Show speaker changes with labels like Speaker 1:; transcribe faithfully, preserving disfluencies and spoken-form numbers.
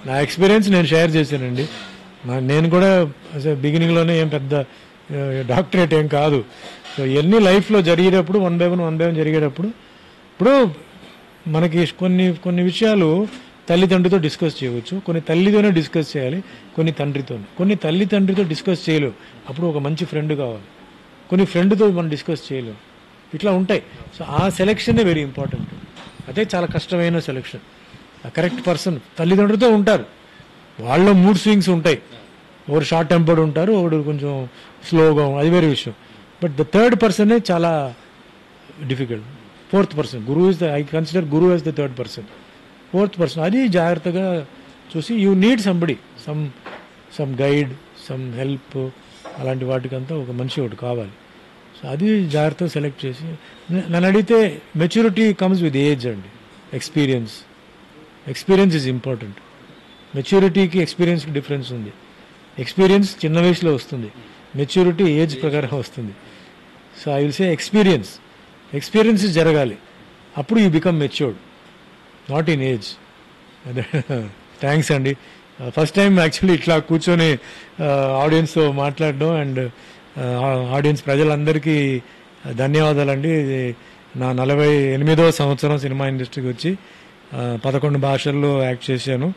Speaker 1: నా ఎక్స్పీరియన్స్ నేను షేర్ చేశానండి. నేను కూడా బిగినింగ్లోనే ఏం పెద్ద డాక్టరేట్ ఏం కాదు. సో ఇవన్నీ లైఫ్లో జరిగేటప్పుడు one by one one by one జరిగేటప్పుడు ఇప్పుడు మనకి కొన్ని కొన్ని విషయాలు తల్లిదండ్రితో డిస్కస్ చేయవచ్చు, కొన్ని తల్లితోనే డిస్కస్ చేయాలి, కొన్ని తండ్రితో, కొన్ని తల్లిదండ్రితో డిస్కస్ చేయలేవు, అప్పుడు ఒక మంచి ఫ్రెండ్ కావాలి, కొన్ని ఫ్రెండ్తో మనం డిస్కస్ చేయలేము, ఇట్లా ఉంటాయి. సో ఆ సెలెక్షనే వెరీ ఇంపార్టెంట్. అదే చాలా కష్టమైన సెలెక్షన్. ఆ కరెక్ట్ పర్సన్ తల్లిదండ్రులతో ఉంటారు, వాళ్ళ మూడ్ స్వింగ్స్ ఉంటాయి, ఒకరు షార్ట్ టెంపర్డ్ ఉంటారు, ఒకడు కొంచెం స్లోగా, అది వేరే విషయం. బట్ ద థర్డ్ పర్సనే చాలా డిఫికల్ట్. ఫోర్త్ పర్సన్, గురువు ఇస్ ద, ఐ కన్సిడర్ గురువు as the third person. Fourth person అది జాగ్రత్తగా చూసి you need somebody, some some guide, some help, అలాంటి వాటికంతా ఒక మనిషి ఒకటి కావాలి. సో అది జాగ్రత్తగా సెలెక్ట్ చేసి, నన్ను అడిగితే మెచ్యూరిటీ కమ్స్ విత్ ఏజ్ అండి, ఎక్స్పీరియన్స్. Experience is important. మెచ్యూరిటీకి ఎక్స్పీరియన్స్కి డిఫరెన్స్ ఉంది. ఎక్స్పీరియన్స్ చిన్న వయసులో వస్తుంది, మెచ్యూరిటీ ఏజ్ ప్రకారం వస్తుంది. So I will say experience. Experience జరగాలి, అప్పుడు you become matured, not in age. అదే. థ్యాంక్స్ అండి. ఫస్ట్ టైం యాక్చువల్లీ ఇట్లా కూర్చొని ఆడియన్స్తో మాట్లాడడం, అండ్ ఆడియన్స్ ప్రజలందరికీ ధన్యవాదాలండి. నా నలభై ఎనిమిదవ సంవత్సరం సినిమా ఇండస్ట్రీకి వచ్చి పదకొండు భాషల్లో యాక్ట్ చేశాను.